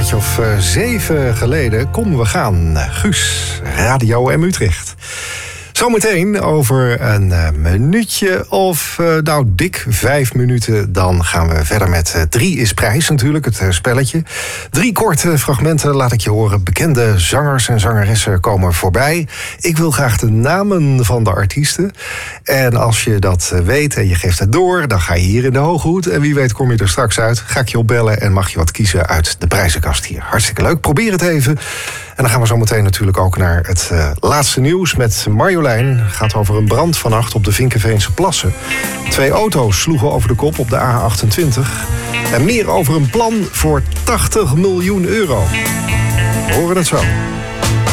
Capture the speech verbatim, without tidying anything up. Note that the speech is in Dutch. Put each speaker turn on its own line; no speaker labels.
jaartje of uh, zeven geleden. Kom, we gaan. Guus, Radio M Utrecht. Zometeen over een uh, minuutje of uh, nou dik vijf minuten. Dan gaan we verder met uh, Drie is Prijs natuurlijk, het uh, spelletje. Drie korte fragmenten laat ik je horen. Bekende zangers en zangeressen komen voorbij. Ik wil graag de namen van de artiesten. En als je dat uh, weet en je geeft het door, dan ga je hier in de hoge hoed. En wie weet kom je er straks uit. Ga ik je opbellen en mag je wat kiezen uit de prijzenkast hier. Hartstikke leuk, probeer het even. En dan gaan we zo meteen natuurlijk ook naar het uh, laatste nieuws met Marjolein. Het gaat over een brand vannacht op de Vinkenveense Plassen. Twee auto's sloegen over de kop op de A achtentwintig. En meer over een plan voor tachtig miljoen euro. We horen het zo.